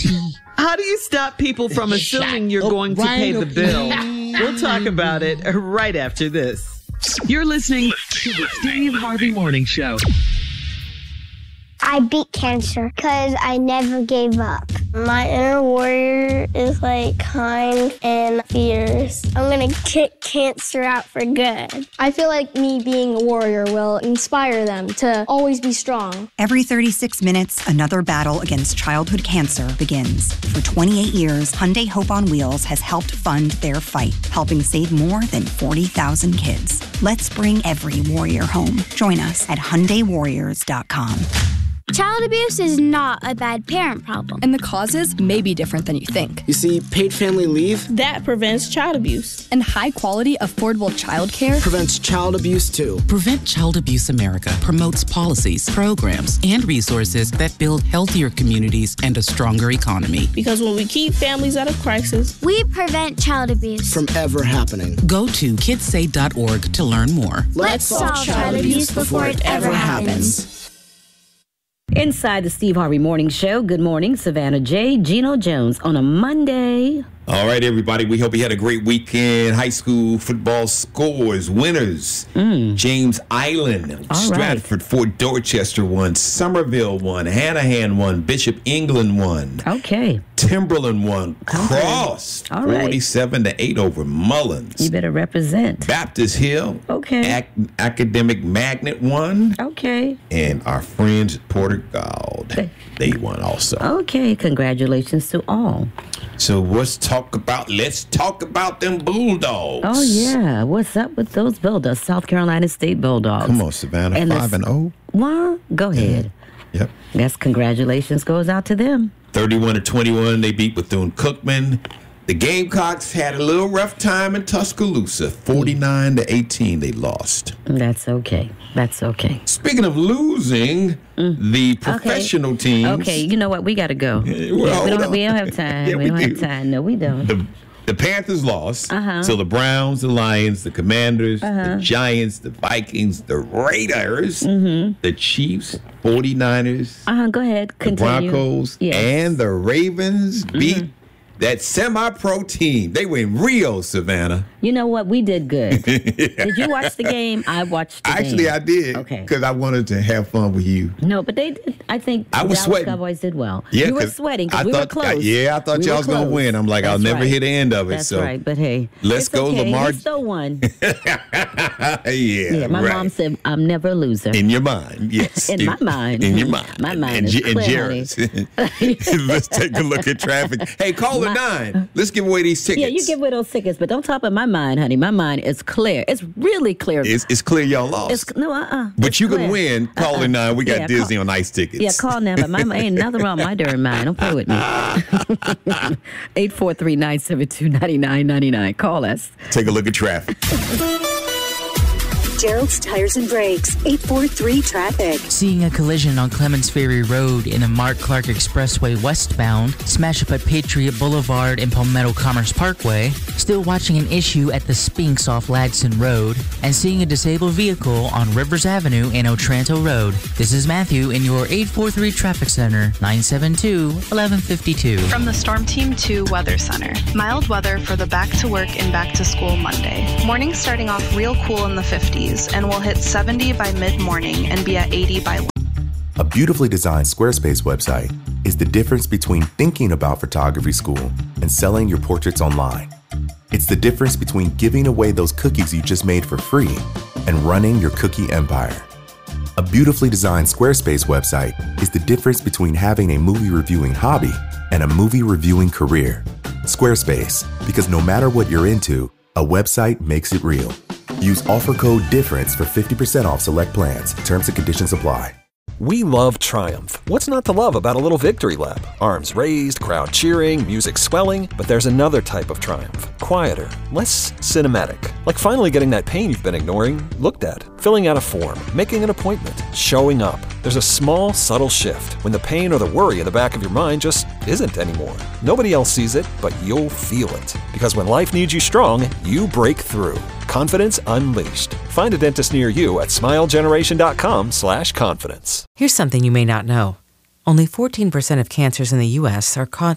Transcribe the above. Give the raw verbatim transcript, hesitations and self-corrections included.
How do you stop people from assuming you're going to pay the bill? We'll talk about it right after this. You're listening to the Steve Harvey Morning Show. I beat cancer because I never gave up. My inner warrior is like kind and fierce. I'm going to kick cancer out for good. I feel like me being a warrior will inspire them to always be strong. Every thirty-six minutes, another battle against childhood cancer begins. For twenty-eight years, Hyundai Hope on Wheels has helped fund their fight, helping save more than forty thousand kids. Let's bring every warrior home. Join us at Hyundai Warriors dot com. Child abuse is not a bad parent problem. And the causes may be different than you think. You see, paid family leave, that prevents child abuse. And high-quality, affordable childcare prevents child abuse, too. Prevent Child Abuse America promotes policies, programs, and resources that build healthier communities and a stronger economy. Because when we keep families out of crisis, we prevent child abuse from ever happening. Go to kids say dot org to learn more. Let's, Let's solve child, child abuse before it ever happens. happens. Inside the Steve Harvey Morning Show, good morning, Savannah J. Gino Jones on a Monday. All right, everybody. We hope you had a great weekend. High school football scores, winners. Mm. James Island, All Stratford, right. Fort Dorchester won. Somerville won. Hanahan won. Bishop England won. Okay. Timberland won. Okay. Cross, All right. forty-seven to eight over Mullins. You better represent. Baptist Hill. Okay. Ac- Academic Magnet won. Okay. And our friends at Porter Gaud, okay. they won also. Okay. Congratulations to all. So let's talk about, let's talk about them Bulldogs. Oh, yeah. What's up with those Bulldogs? South Carolina State Bulldogs. Come on, Savannah. And five and oh. Well, go ahead. Yeah. Yep. Yes, congratulations goes out to them. thirty-one to twenty-one, they beat Bethune-Cookman. The Gamecocks had a little rough time in Tuscaloosa. forty-nine to eighteen, they lost. That's okay. That's okay. Speaking of losing, mm. the professional okay. teams. Okay, you know what? We got to go. Well, yeah, we, don't, we don't have time. yeah, we, we don't do. have time. No, we don't. The, the Panthers lost. Uh-huh. So the Browns, the Lions, the Commanders, uh-huh. the Giants, the Vikings, the Raiders, mm-hmm. the Chiefs, forty-niners, uh-huh. Go ahead. Continue. the Broncos, yes. and the Ravens mm-hmm. beat that semi-pro team. They were in Rio, Savannah. You know what? We did good. Did you watch the game? I watched the Actually, game. I did. Okay. Because I wanted to have fun with you. No, but they did. I think I was Dallas sweating. Cowboys did well. Yeah, you were sweating because we thought, were close. Yeah, I thought we y'all was going to win. I'm like, That's I'll never right. hit the end of it. That's so right. But hey, let's it's go, okay. Lamar. We still won. yeah, yeah. My right. mom said, I'm never a loser. In your mind, yes. In in, my mind. In your mind. My mind and, is and, clear, and Jared's. Let's take a look at traffic. Hey, call my, it nine. Let's give away these tickets. Yeah, you give away those tickets, but don't talk about my mind, honey. My mind is clear. It's really clear. It's, it's clear y'all lost. It's, no, uh-uh. But it's you clear. can win. Call uh-uh. it nine. We got yeah, Disney call, on Ice tickets. Yeah, call now, but my ain't nothing wrong with my dirty mind. Don't play with me. eight four three, nine seven two, nine nine nine nine. Call us. Take a look at traffic. Gerald's Tires and Brakes, eight four three traffic. Seeing a collision on Clements Ferry Road in a Mark Clark Expressway westbound, smash up at Patriot Boulevard and Palmetto Commerce Parkway, still watching an issue at the Spinks off Ladson Road, and seeing a disabled vehicle on Rivers Avenue and Otranto Road. This is Matthew in your eight four three Traffic Center, nine seven two, one one five two. From the Storm Team two Weather Center. Mild weather for the back to work and back to school Monday. Morning starting off real cool in the fifties. And will hit seventy by mid-morning and be at eighty by lunch. A beautifully designed Squarespace website is the difference between thinking about photography school and selling your portraits online. It's the difference between giving away those cookies you just made for free and running your cookie empire. A beautifully designed Squarespace website is the difference between having a movie reviewing hobby and a movie reviewing career. Squarespace, because no matter what you're into, a website makes it real. Use offer code DIFFERENCE for fifty percent off select plans. Terms and conditions apply. We love Triumph. What's not to love about a little victory lap? Arms raised, crowd cheering, music swelling. But there's another type of triumph. Quieter, less cinematic. Like finally getting that pain you've been ignoring looked at. Filling out a form, making an appointment, showing up. There's a small, subtle shift when the pain or the worry in the back of your mind just isn't anymore. Nobody else sees it, but you'll feel it. Because when life needs you strong, you break through. Confidence unleashed. Find a dentist near you at smilegeneration.com slash confidence. Here's something you may not know. Only fourteen percent of cancers in the U S are caught